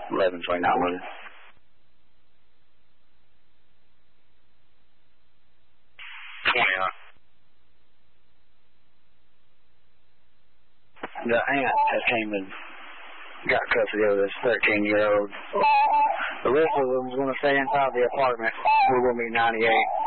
1129 moving. The aunt has came and got custody of this 13-year-old. The rest of them is going to stay inside the apartment. We're going to be 98.